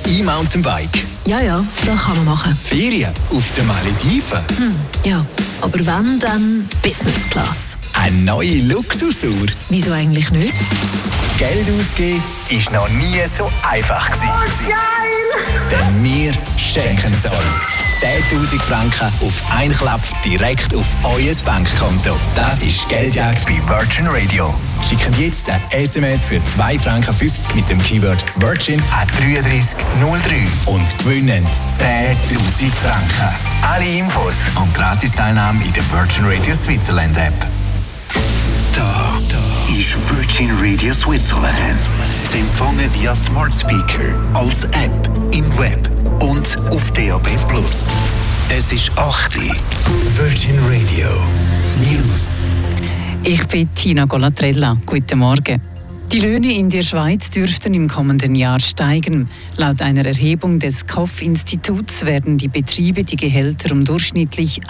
E-Mountainbike. Ja, das kann man machen. Ferien auf den Malediven. Ja, aber wenn, dann Business Class. Eine neue Luxusuhr. Wieso eigentlich nicht? Geld ausgeben ist noch nie so einfach gewesen. Oh, geil! Denn wir schenken es euch. 10'000 Franken auf einen Klapp direkt auf euer Bankkonto. Das ist Geldjagd bei Virgin Radio. Schickt jetzt eine SMS für 2,50 Franken mit dem Keyword Virgin an 3303 und gewinnen 10'000 Franken. Alle Infos und Gratisteilnahme in der Virgin Radio Switzerland App. Da ist Virgin Radio Switzerland. Zu empfangen via Smart Speaker, als App, im Web und auf DAB+. Es ist 8 Uhr. Virgin Radio News. Ich bin Tina Golatrella. Guten Morgen. Die Löhne in der Schweiz dürften im kommenden Jahr steigen. Laut einer Erhebung des KOF-Instituts werden die Betriebe die Gehälter um durchschnittlich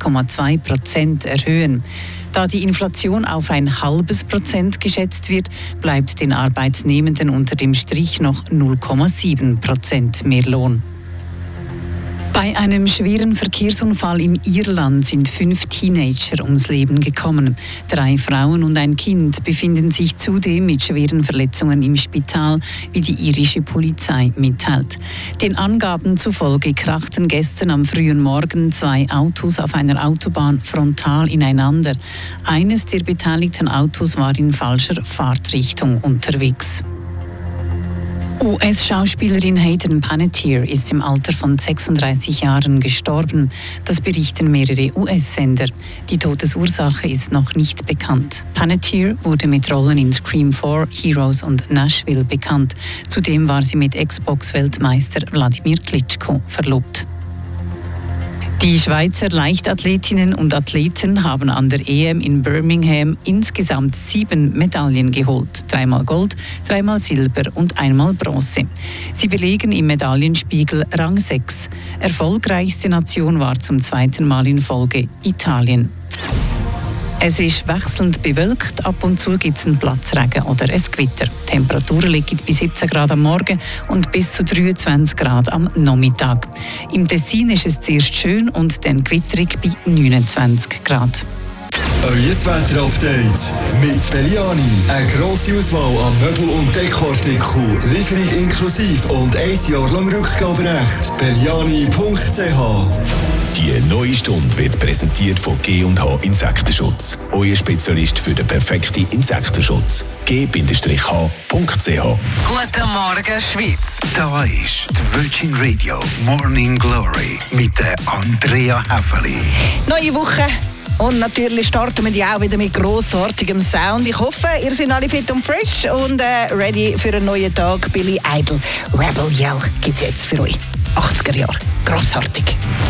1,2% erhöhen. Da die Inflation auf 0,5% geschätzt wird, bleibt den Arbeitnehmenden unter dem Strich noch 0,7% mehr Lohn. Bei einem schweren Verkehrsunfall im Irland sind 5 Teenager ums Leben gekommen. 3 Frauen und ein Kind befinden sich zudem mit schweren Verletzungen im Spital, wie die irische Polizei mitteilt. Den Angaben zufolge krachten gestern am frühen Morgen 2 Autos auf einer Autobahn frontal ineinander. Eines der beteiligten Autos war in falscher Fahrtrichtung unterwegs. US-Schauspielerin Hayden Panettiere ist im Alter von 36 Jahren gestorben. Das berichten mehrere US-Sender. Die Todesursache ist noch nicht bekannt. Panettiere wurde mit Rollen in Scream 4, Heroes und Nashville bekannt. Zudem war sie mit Xbox-Weltmeister Wladimir Klitschko verlobt. Die Schweizer Leichtathletinnen und Athleten haben an der EM in Birmingham insgesamt 7 Medaillen geholt. 3-mal Gold, 3-mal Silber und 1-mal Bronze. Sie belegen im Medaillenspiegel Rang 6. Erfolgreichste Nation war zum 2. Mal in Folge Italien. Es ist wechselnd bewölkt, ab und zu gibt es einen Platzregen oder ein Gewitter. Die Temperaturen liegen bei 17 Grad am Morgen und bis zu 23 Grad am Nachmittag. Im Tessin ist es zuerst schön und dann gewitterig bei 29 Grad. Euer Wetter-Update mit Belliani. Eine grosse Auswahl an Möbel- und Dekoartikeln, Lieferung inklusive und 1 Jahr lang Rückgaberecht. Belliani.ch. Die neue Stunde wird präsentiert von G&H Insektenschutz. Euer Spezialist für den perfekten Insektenschutz. G-H.ch. Guten Morgen, Schweiz. Da ist die Virgin Radio Morning Glory mit der Andrea Häfeli. Neue Woche. Und natürlich starten wir die auch wieder mit grossartigem Sound. Ich hoffe, ihr seid alle fit und frisch und ready für einen neuen Tag. Billy Idol, Rebel Yell gibt es jetzt für euch. 80er Jahre. Grossartig.